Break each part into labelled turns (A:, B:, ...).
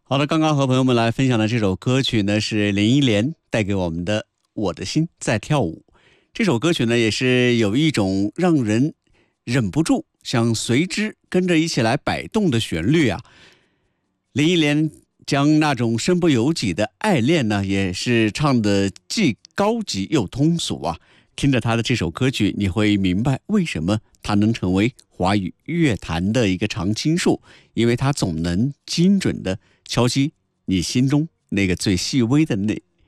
A: 好的，刚刚和朋友们来分享的这首歌曲呢，是林忆莲带给我们的《我的心在跳舞》。这首歌曲呢，也是有一种让人忍不住想随之跟着一起来摆动的旋律啊。林忆莲将那种身不由己的爱恋呢，也是唱的既高级又通俗啊。听着她的这首歌曲，你会明白为什么她能成为华语乐坛的一个常青树，因为她总能精准的敲击你心中那个最细微的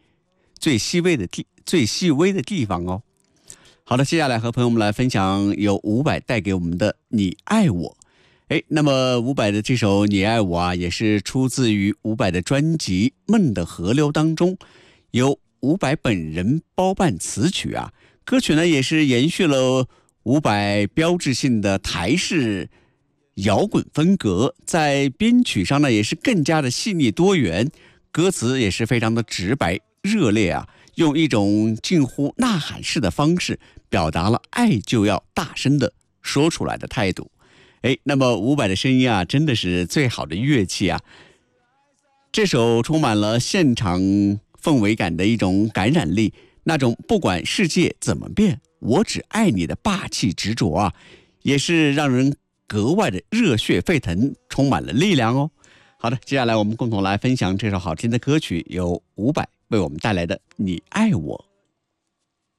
A: 地方哦。好的，接下来和朋友们来分享由伍佰带给我们的《你爱我》。那么伍佰的这首《你爱我》啊，也是出自于伍佰的专辑《梦的河流》当中，由伍佰本人包办词曲啊。歌曲呢也是延续了伍佰标志性的台式摇滚风格，在编曲上呢也是更加的细腻多元，歌词也是非常的直白热烈啊，用一种近乎呐喊式的方式表达了爱就要大声的说出来的态度。那么伍佰的声音啊，真的是最好的乐器啊。这首充满了现场氛围感的一种感染力，那种不管世界怎么变，我只爱你的霸气执着啊，也是让人格外的热血沸腾，充满了力量哦。好的，接下来我们共同来分享这首好听的歌曲，由伍佰为我们带来的《你爱我》。